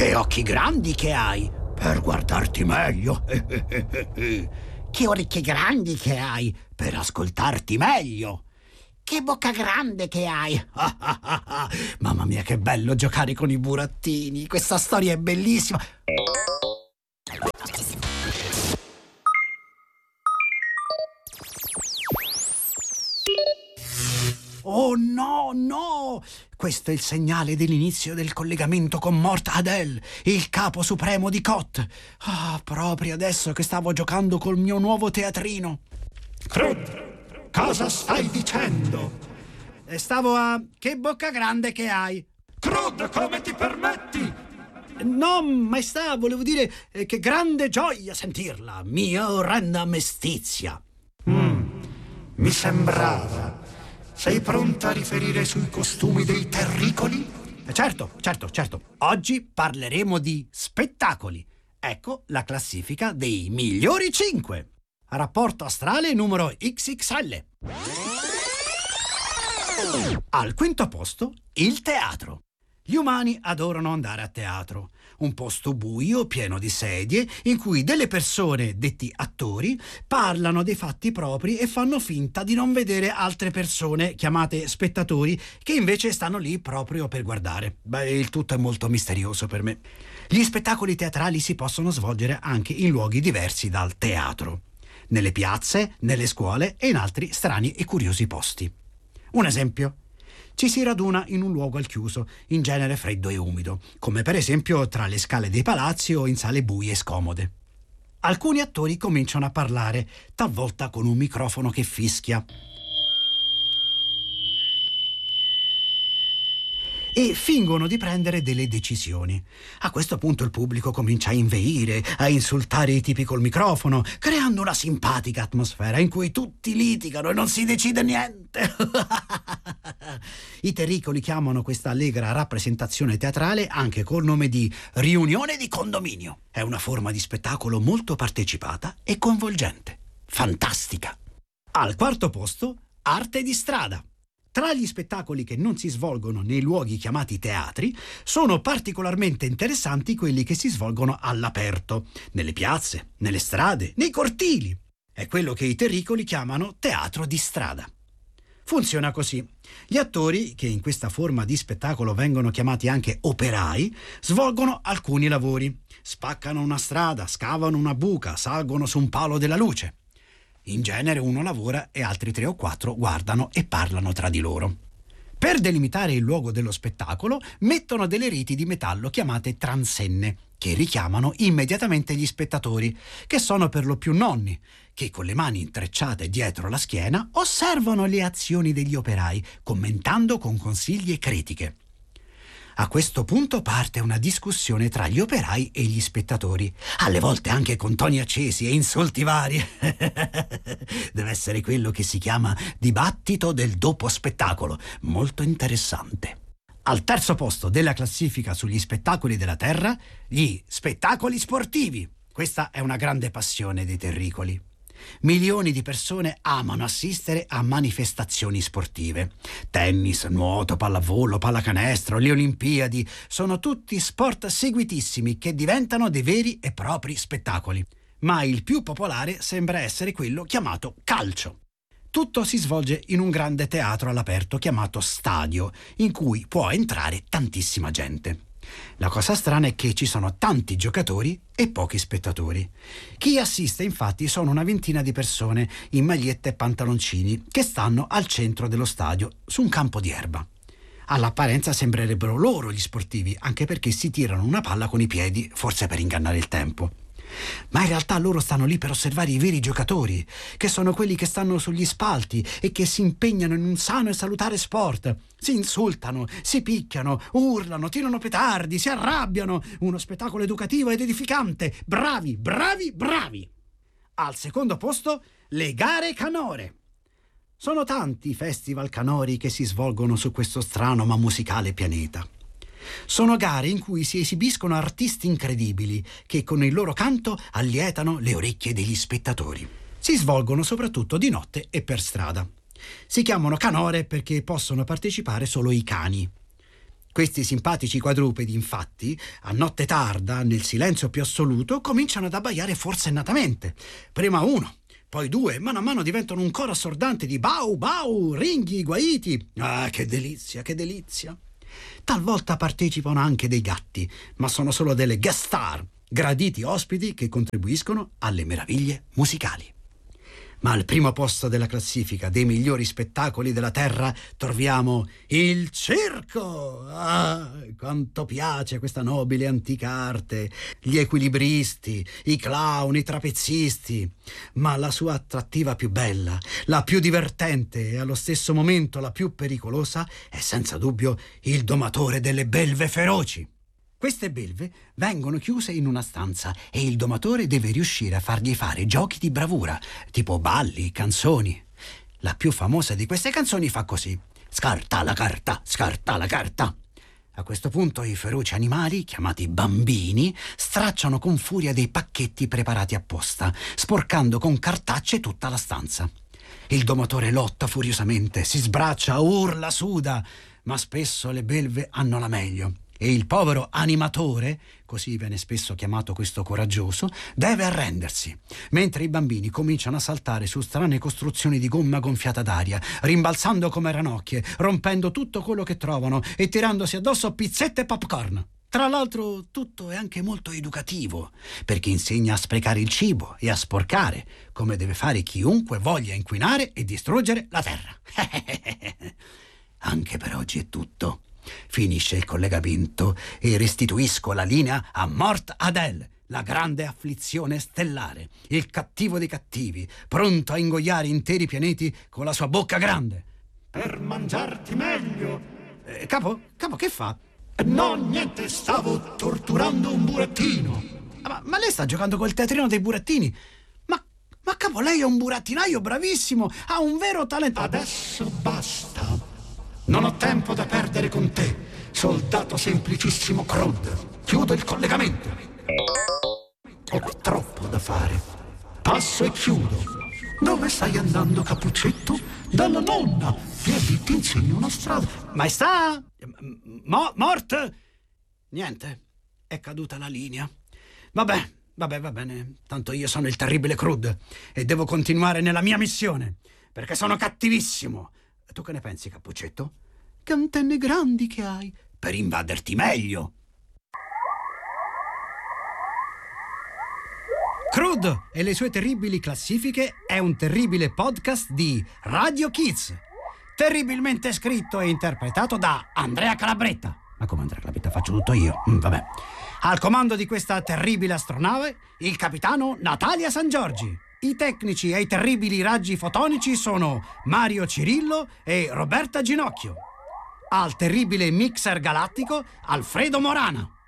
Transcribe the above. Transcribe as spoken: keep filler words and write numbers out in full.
Che occhi grandi che hai, per guardarti meglio. Che orecchie grandi che hai, per ascoltarti meglio. Che bocca grande che hai. Mamma mia, che bello giocare con i burattini. Questa storia è bellissima. Oh no, no! Questo è il segnale dell'inizio del collegamento con Mort Adel, il capo supremo di Kot. Ah, proprio adesso che stavo giocando col mio nuovo teatrino. Crud, cosa stai dicendo? E stavo a... Che bocca grande che hai! Crud, come ti permetti? No, maestà, volevo dire eh, che grande gioia sentirla, mia orrenda mestizia. Mm, mi sembrava... Sei pronta a riferire sui costumi dei terricoli? Certo, certo, certo. Oggi parleremo di spettacoli. Ecco la classifica dei migliori cinque. Rapporto astrale numero X X L. Al quinto posto, il teatro. Gli umani adorano andare a teatro, un posto buio, pieno di sedie, in cui delle persone, detti attori, parlano dei fatti propri e fanno finta di non vedere altre persone, chiamate spettatori, che invece stanno lì proprio per guardare. Beh, il tutto è molto misterioso per me. Gli spettacoli teatrali si possono svolgere anche in luoghi diversi dal teatro, nelle piazze, nelle scuole e in altri strani e curiosi posti. Un esempio. Ci si raduna in un luogo al chiuso, in genere freddo e umido, come per esempio tra le scale dei palazzi o in sale buie e scomode. Alcuni attori cominciano a parlare, talvolta con un microfono che fischia. E fingono di prendere delle decisioni. A questo punto il pubblico comincia a inveire, a insultare i tipi col microfono, creando una simpatica atmosfera in cui tutti litigano e non si decide niente. I terricoli chiamano questa allegra rappresentazione teatrale anche col nome di riunione di condominio. È una forma di spettacolo molto partecipata e coinvolgente. Fantastica! Al quarto posto, arte di strada. Tra gli spettacoli che non si svolgono nei luoghi chiamati teatri, sono particolarmente interessanti quelli che si svolgono all'aperto, nelle piazze, nelle strade, nei cortili. È quello che i terricoli chiamano teatro di strada. Funziona così. Gli attori, che in questa forma di spettacolo vengono chiamati anche operai, svolgono alcuni lavori. Spaccano una strada, scavano una buca, salgono su un palo della luce. In genere uno lavora e altri tre o quattro guardano e parlano tra di loro. Per delimitare il luogo dello spettacolo mettono delle reti di metallo chiamate transenne, che richiamano immediatamente gli spettatori, che sono per lo più nonni, che con le mani intrecciate dietro la schiena osservano le azioni degli operai, commentando con consigli e critiche. A questo punto parte una discussione tra gli operai e gli spettatori, alle volte anche con toni accesi e insulti vari. Deve essere quello che si chiama dibattito del dopo spettacolo, molto interessante. Al terzo posto della classifica sugli spettacoli della Terra, gli spettacoli sportivi. Questa è una grande passione dei terricoli. Milioni di persone amano assistere a manifestazioni sportive. Tennis, nuoto, pallavolo, pallacanestro, le Olimpiadi sono tutti sport seguitissimi che diventano dei veri e propri spettacoli. Ma il più popolare sembra essere quello chiamato calcio. Tutto si svolge in un grande teatro all'aperto chiamato stadio, in cui può entrare tantissima gente. La cosa strana è che ci sono tanti giocatori e pochi spettatori. Chi assiste infatti sono una ventina di persone in magliette e pantaloncini che stanno al centro dello stadio su un campo di erba. All'apparenza sembrerebbero loro gli sportivi, anche perché si tirano una palla con i piedi, forse per ingannare il tempo. Ma in realtà loro stanno lì per osservare i veri giocatori, che sono quelli che stanno sugli spalti e che si impegnano in un sano e salutare sport. Si insultano, si picchiano, urlano, tirano petardi, si arrabbiano. Uno spettacolo educativo ed edificante. Bravi, bravi, bravi! Al secondo posto, le gare canore. Sono tanti i festival canori che si svolgono su questo strano ma musicale pianeta. Sono gare in cui si esibiscono artisti incredibili che con il loro canto allietano le orecchie degli spettatori. Si svolgono soprattutto di notte e per strada. Si chiamano canore perché possono partecipare solo i cani. Questi simpatici quadrupedi, infatti, a notte tarda, nel silenzio più assoluto, cominciano ad abbaiare forsennatamente. Prima uno, poi due, mano a mano diventano un coro assordante di bau, bau, ringhi, guaiti. Ah, che delizia, che delizia! Talvolta partecipano anche dei gatti, ma sono solo delle guest star, graditi ospiti che contribuiscono alle meraviglie musicali. Ma al primo posto della classifica dei migliori spettacoli della terra troviamo il circo. Ah, quanto piace questa nobile antica arte, gli equilibristi, i clown, i trapezzisti. Ma la sua attrattiva più bella, la più divertente e allo stesso momento la più pericolosa è senza dubbio il domatore delle belve feroci. Queste belve vengono chiuse in una stanza e il domatore deve riuscire a fargli fare giochi di bravura, tipo balli, canzoni. La più famosa di queste canzoni fa così: scarta la carta, scarta la carta. A questo punto i feroci animali, chiamati bambini, stracciano con furia dei pacchetti preparati apposta, sporcando con cartacce tutta la stanza. Il domatore lotta furiosamente, si sbraccia, urla, suda, ma spesso le belve hanno la meglio. E il povero animatore, così viene spesso chiamato questo coraggioso, deve arrendersi, mentre i bambini cominciano a saltare su strane costruzioni di gomma gonfiata d'aria, rimbalzando come ranocchie, rompendo tutto quello che trovano e tirandosi addosso pizzette e popcorn. Tra l'altro tutto è anche molto educativo, perché insegna a sprecare il cibo e a sporcare, come deve fare chiunque voglia inquinare e distruggere la terra. Anche per oggi è tutto. Finisce il collegamento e restituisco la linea a Mort Adel, la grande afflizione stellare, il cattivo dei cattivi, pronto a ingoiare interi pianeti con la sua bocca grande. Per mangiarti meglio. Eh, capo? Capo, che fa? No, niente, stavo torturando un burattino. Ma, ma lei sta giocando col teatrino dei burattini? Ma, ma capo, lei è un burattinaio bravissimo, ha un vero talento. Adesso basta. Non ho tempo da perdere con te, soldato semplicissimo Crud. Chiudo il collegamento. Ho troppo da fare. Passo e chiudo. Dove stai andando, Cappuccetto? Dalla nonna. Vieni, ti insegno una strada. Maestà? Mo- Mort? Niente, è caduta la linea. Vabbè, vabbè, va bene. Tanto io sono il terribile Crud e devo continuare nella mia missione, perché sono cattivissimo. Tu che ne pensi, Cappuccetto? Che antenne grandi che hai per invaderti meglio. Crud e le sue terribili classifiche è un terribile podcast di Radio Kids, terribilmente scritto e interpretato da Andrea Calabretta. Ma come Andrea Calabretta? Faccio tutto io. Mm, vabbè. Al comando di questa terribile astronave, il capitano Natalia San Giorgi. I tecnici e i terribili raggi fotonici sono Mario Cirillo e Roberta Ginocchio. Al terribile mixer galattico, Alfredo Morana.